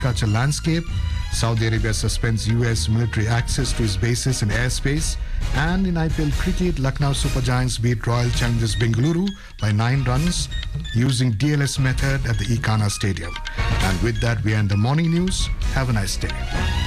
culture landscape. Saudi Arabia suspends US military access to its bases and airspace. And in IPL cricket, Lucknow Super Giants beat Royal Challengers Bengaluru by 9 runs using DLS method at the Ikana Stadium. And with that, we end the morning news. Have a nice day.